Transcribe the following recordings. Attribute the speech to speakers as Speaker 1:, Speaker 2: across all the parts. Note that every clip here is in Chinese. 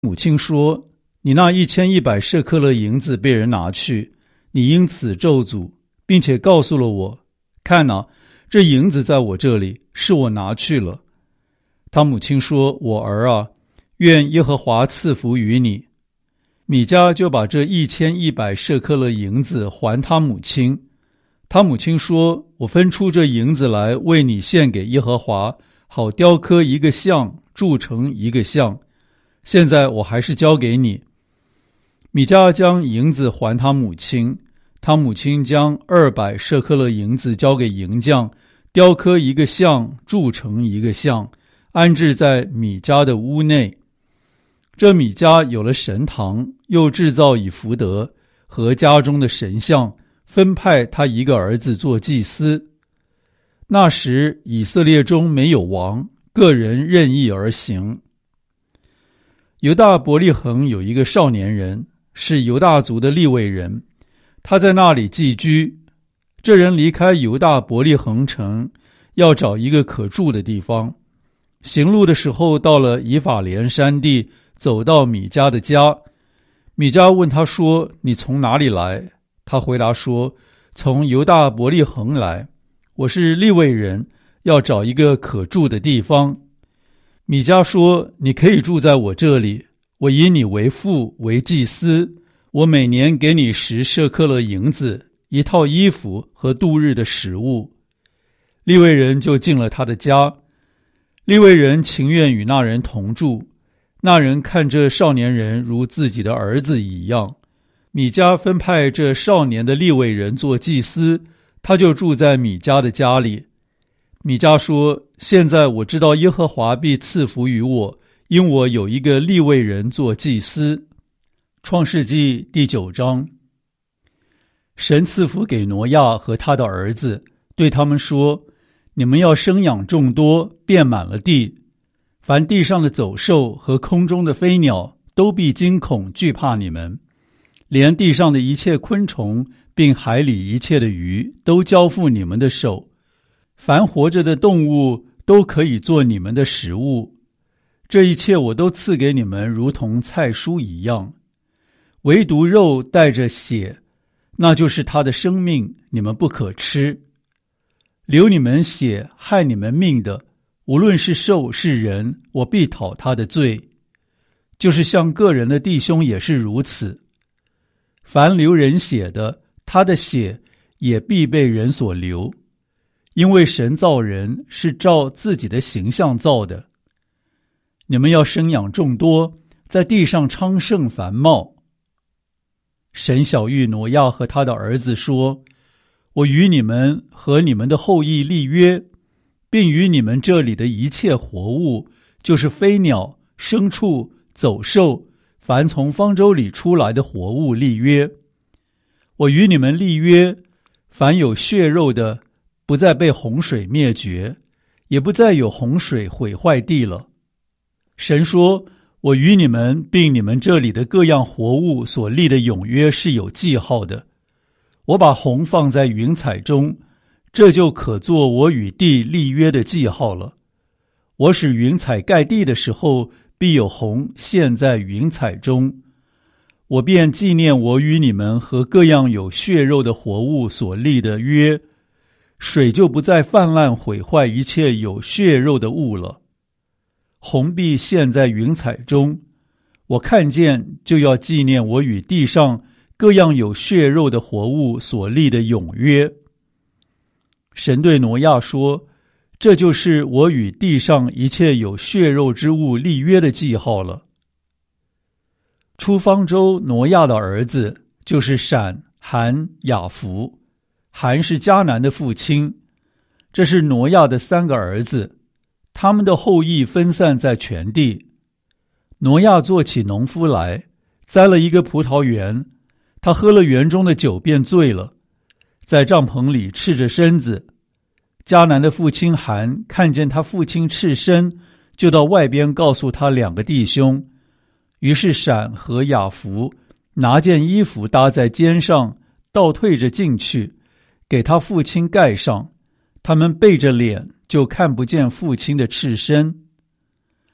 Speaker 1: 母亲说：你那1100舍客勒银子被人拿去，你因此咒诅，并且告诉了我，看哪，这银子在我这里，是我拿去了。他母亲说：我儿啊，愿耶和华赐福于你。米迦就把这1100舍客勒银子还他母亲。他母亲说：我分出这银子来为你献给耶和华，好雕刻一个像，铸成一个像。现在我还是交给你。米迦将银子还他母亲，他母亲将200舍客勒银子交给银匠，雕刻一个像，铸成一个像，安置在米迦的屋内。这米迦有了神堂，又制造以弗得和家中的神像，分派他一个儿子做祭司。那时以色列中没有王，个人任意而行。犹大伯利恒有一个少年人，是犹大族的利未人，他在那里寄居。这人离开犹大伯利恒城，要找一个可住的地方。行路的时候，到了以法莲山地，走到米迦的家。米迦问他说：你从哪里来？他回答说：从犹大伯利恒来，我是利未人，要找一个可住的地方。米迦说：你可以住在我这里，我以你为父，为祭司，我每年给你10舍客勒银子，一套衣服和度日的食物。利未人就进了他的家。利未人情愿与那人同住，那人看这少年人如自己的儿子一样。米迦分派这少年的利未人做祭司，他就住在米迦的家里。米迦说：现在我知道耶和华必赐福于我，因我有一个利未人做祭司。创世纪第9章。神赐福给挪亚和他的儿子，对他们说：你们要生养众多，遍满了地。凡地上的走兽和空中的飞鸟，都必惊恐惧怕你们。连地上的一切昆虫，并海里一切的鱼，都交付你们的手。凡活着的动物，都可以做你们的食物。这一切我都赐给你们，如同菜蔬一样。唯独肉带着血，那就是他的生命，你们不可吃。流你们血害你们命的，无论是兽是人，我必讨他的罪。就是像个人的弟兄也是如此。凡流人血的，他的血也必被人所流，因为神造人是照自己的形象造的。你们要生养众多，在地上昌盛繁茂。神晓谕挪亚和他的儿子说：我与你们和你们的后裔立约，并与你们这里的一切活物，就是飞鸟、牲畜、走兽，凡从方舟里出来的活物立约。我与你们立约，凡有血肉的，不再被洪水灭绝，也不再有洪水毁坏地了。神说：我与你们并你们这里的各样活物所立的永约是有记号的。我把虹放在云彩中，这就可做我与地立约的记号了。我使云彩盖地的时候，必有虹现在云彩中。我便纪念我与你们和各样有血肉的活物所立的约，水就不再泛滥毁坏一切有血肉的物了。虹必现在云彩中，我看见就要纪念我与地上各样有血肉的活物所立的永约。神对挪亚说：这就是我与地上一切有血肉之物立约的记号了。出方舟挪亚的儿子就是闪、含、雅弗。含是迦南的父亲，这是挪亚的3个儿子，他们的后裔分散在全地。挪亚做起农夫来，栽了一个葡萄园，他喝了园中的酒便醉了，在帐篷里赤着身子。迦南的父亲含看见他父亲赤身，就到外边告诉他2个弟兄。于是闪和雅弗拿件衣服搭在肩上，倒退着进去，给他父亲盖上。他们背着脸，就看不见父亲的赤身。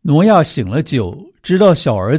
Speaker 1: 挪亚醒了酒，知道小儿子